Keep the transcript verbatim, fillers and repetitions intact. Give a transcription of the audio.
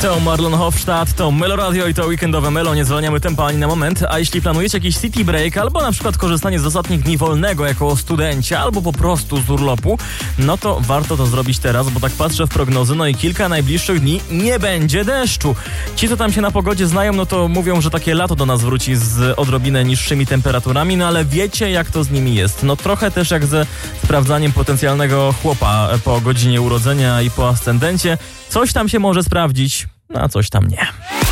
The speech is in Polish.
To Marlon Hofstadt, to Melo Radio i to weekendowe Melo. Nie zwalniamy tempa ani na moment. A jeśli planujecie jakiś city break albo na przykład korzystanie z ostatnich dni wolnego jako studenci albo po prostu z urlopu, no to warto to zrobić teraz, bo tak patrzę w prognozy, no i kilka najbliższych dni nie będzie deszczu. Ci, co tam się na pogodzie znają, no to mówią, że takie lato do nas wróci z odrobinę niższymi temperaturami, no ale wiecie, jak to z nimi jest. No trochę też jak ze sprawdzaniem potencjalnego chłopa po godzinie urodzenia i po ascendencie. Coś tam się może sprawdzić, a coś tam nie.